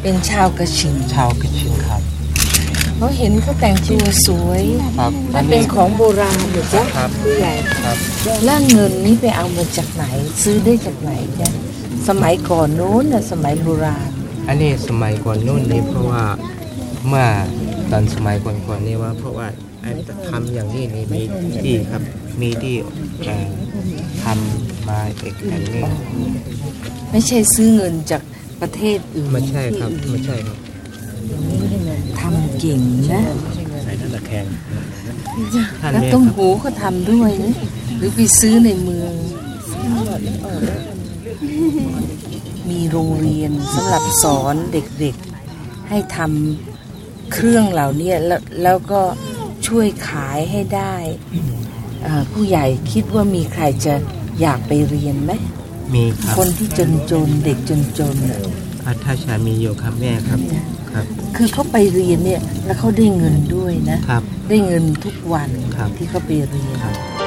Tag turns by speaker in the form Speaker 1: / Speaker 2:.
Speaker 1: เป็นชาวกระชิง
Speaker 2: ครับ
Speaker 1: เขาเห็นเขาแต่งตัวสวย
Speaker 2: ครับ
Speaker 1: มันเป็นของโบราณเหรอจ๊ะผู้ใหญ่
Speaker 2: ครับ
Speaker 1: แล้วเงินนี้ไปเอามาจากไหนซื้อได้จากไหนจ๊ะสมัยก่อนโน้นน่ะสมัยโบราณ
Speaker 2: อันนี้สมัยก่อนนู่นนี่เพราะว่าเมื่อตอนสมัยก่อนๆนี่ว่าเพราะว่าทำอย่างนี้นี่มีที่ครับมีที่ทำมาเอกอันนี้
Speaker 1: ไม่ใช่ซื้อเงินจากประเทศอื่น
Speaker 2: ไม่ใช่ครับไม่ใช่ครับ
Speaker 1: ทำเก่งนะ
Speaker 2: ใส่ตะแคง
Speaker 1: แล้วต้มหูก็ทำด้วยนะหรือไปซื้อในเมืองมีโรงเรียนสำหรับสอนเด็กๆให้ทำเครื่องเหล่านี้แล้วก็ช่วยขายให้ได้ผู้ใหญ่คิดว่ามีใครจะอยากไปเรียนไหม
Speaker 2: มีครับ
Speaker 1: คนที่จนๆเด็กจน
Speaker 2: ถ้าชามีอยู่ครับแม่ครับ
Speaker 1: คือเขาไปเรียนเนี่ยแล้วเขาได้เงินด้วยนะครับได้เงินทุกวันที่เขาไปเรียน